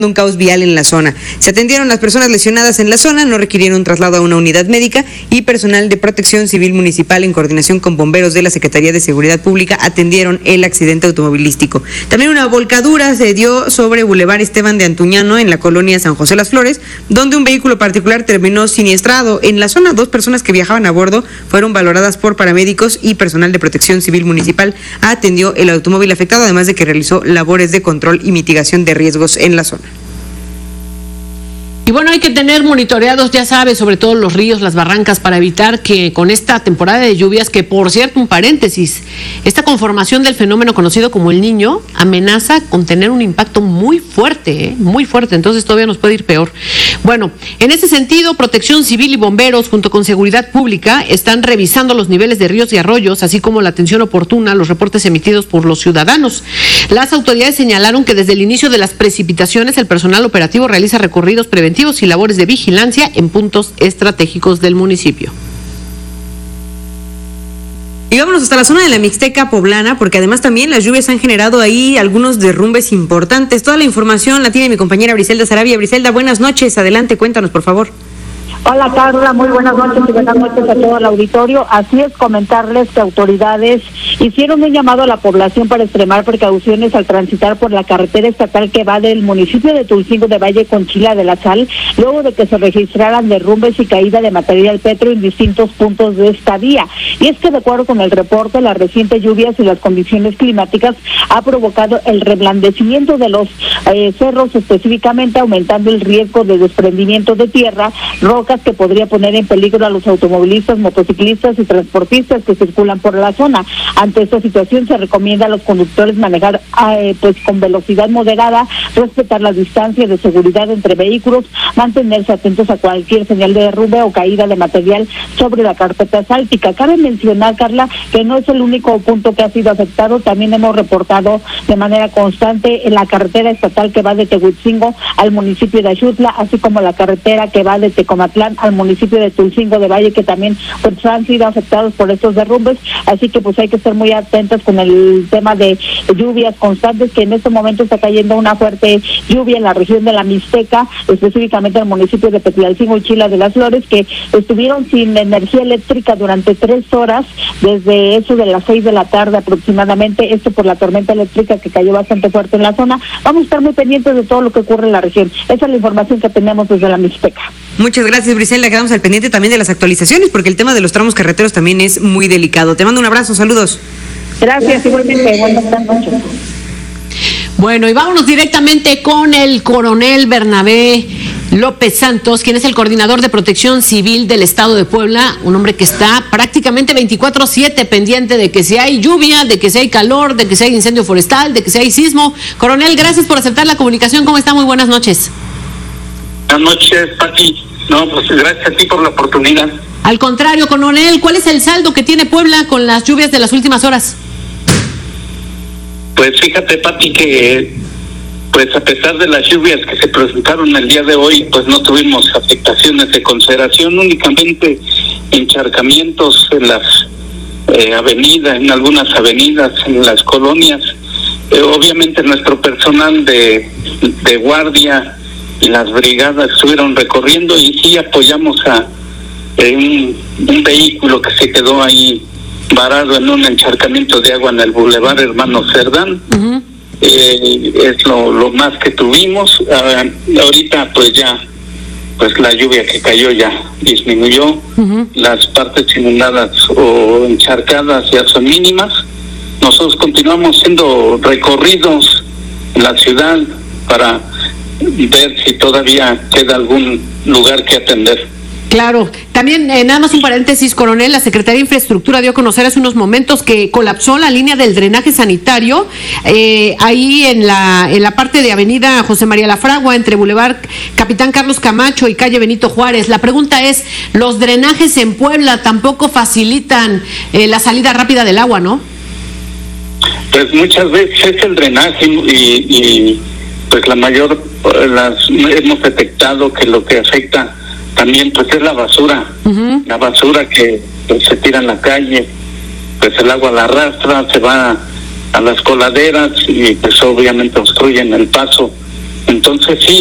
un caos vial en la zona. Se atendieron las personas lesionadas en la zona, no requirieron un traslado a una unidad médica y personal de Protección Civil Municipal en coordinación con bomberos de la Secretaría de Seguridad Pública atendieron el accidente automovilístico. También una volcadura se dio sobre Boulevard Esteban de Antuñano en la colonia San José Las Flores, donde un vehículo particular terminó siniestrado. En la zona, 2 personas que viajaban a bordo fueron valoradas por paramédicos y personal de Protección Civil Municipal atendió el automóvil afectado, además de que realizó labores de control y mitigación de riesgos en la zona. Y bueno, hay que tener monitoreados, ya sabes, sobre todo los ríos, las barrancas, para evitar que con esta temporada de lluvias, que por cierto, un paréntesis, esta conformación del fenómeno conocido como el Niño amenaza con tener un impacto muy fuerte, entonces todavía nos puede ir peor. Bueno, en ese sentido, Protección Civil y bomberos, junto con Seguridad Pública, están revisando los niveles de ríos y arroyos, así como la atención oportuna a los reportes emitidos por los ciudadanos. Las autoridades señalaron que desde el inicio de las precipitaciones, el personal operativo realiza recorridos preventivos y labores de vigilancia en puntos estratégicos del municipio. Y vámonos hasta la zona de la Mixteca poblana, porque además también las lluvias han generado ahí algunos derrumbes importantes. Toda la información la tiene mi compañera Briselda Sarabia. Briselda, buenas noches, adelante, cuéntanos por favor. Hola Carla, muy buenas noches y buenas noches a todo el auditorio. Así es, comentarles que autoridades hicieron un llamado a la población para extremar precauciones al transitar por la carretera estatal que va del municipio de Tulcingo de Valle con Chila de la Sal, luego de que se registraran derrumbes y caída de material petro en distintos puntos de esta vía. Y es que de acuerdo con el reporte, las recientes lluvias y las condiciones climáticas ha provocado el reblandecimiento de los cerros, específicamente aumentando el riesgo de desprendimiento de tierra, rocas que podría poner en peligro a los automovilistas, motociclistas y transportistas que circulan por la zona. Ante esta situación se recomienda a los conductores manejar pues con velocidad moderada, respetar las distancias de seguridad entre vehículos, mantenerse atentos a cualquier señal de derrumbe o caída de material sobre la carpeta asfáltica. Cabe mencionar, Carla, que no es el único punto que ha sido afectado. También hemos reportado de manera constante en la carretera estatal que va de Tehuitzingo al municipio de Axutla, así como la carretera que va de Tecomatlán al municipio de Tulcingo de Valle, que también pues han sido afectados por estos derrumbes. Así que pues hay que estar muy atentos con el tema de lluvias constantes, que en este momento está cayendo una fuerte lluvia en la región de la Mixteca, específicamente en el municipio de Petlalcingo y Chila de las Flores, que estuvieron sin energía eléctrica durante 3 horas, desde eso de las 6 de la tarde aproximadamente, esto por la tormenta eléctrica que cayó bastante fuerte en la zona. Vamos a estar muy pendientes de todo lo que ocurre en la región. Esa es la información que tenemos desde la Mixteca. Muchas gracias, Briselda. Quedamos al pendiente también de las actualizaciones, porque el tema de los tramos carreteros también es muy delicado. Te mando un abrazo, saludos. Gracias, igualmente. Buenas noches. Bueno, y vámonos directamente con el coronel Bernabé López Santos, quien es el coordinador de Protección Civil del Estado de Puebla, un hombre que está prácticamente 24/7 pendiente de que si hay lluvia, de que si hay calor, de que si hay incendio forestal, de que si hay sismo. Coronel, gracias por aceptar la comunicación. ¿Cómo está? Muy buenas noches. Buenas noches, Pati. No, pues gracias a ti por la oportunidad. Al contrario, coronel, ¿cuál es el saldo que tiene Puebla con las lluvias de las últimas horas? Pues fíjate, Pati, que pues a pesar de las lluvias que se presentaron el día de hoy, pues no tuvimos afectaciones de consideración, únicamente encharcamientos en las avenidas, en algunas avenidas, en las colonias. Obviamente nuestro personal de guardia y las brigadas estuvieron recorriendo y sí apoyamos a un vehículo que se quedó ahí varado en un encharcamiento de agua en el Boulevard Hermano Cerdán. Uh-huh. Es lo más que tuvimos. Ahorita pues ya pues la lluvia que cayó ya disminuyó. Uh-huh. Las partes inundadas o encharcadas ya son mínimas. Nosotros continuamos haciendo recorridos en la ciudad para ver si todavía queda algún lugar que atender. Claro. También, nada más un paréntesis, coronel, la Secretaría de Infraestructura dio a conocer hace unos momentos que colapsó la línea del drenaje sanitario ahí en la parte de Avenida José María La Fragua, entre Boulevard Capitán Carlos Camacho y Calle Benito Juárez. La pregunta es, los drenajes en Puebla tampoco facilitan la salida rápida del agua, ¿no? Pues muchas veces es el drenaje y pues hemos detectado que lo que afecta también pues es la basura. Uh-huh. La basura que pues, se tira en la calle, pues el agua la arrastra, se va a las coladeras y pues obviamente obstruyen el paso Entonces sí,